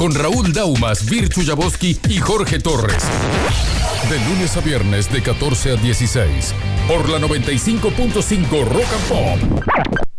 con Raúl Daumas, Virchu Jaboski y Jorge Torres. De lunes a viernes de 14 a 16 por la 95.5 Rock and Pop.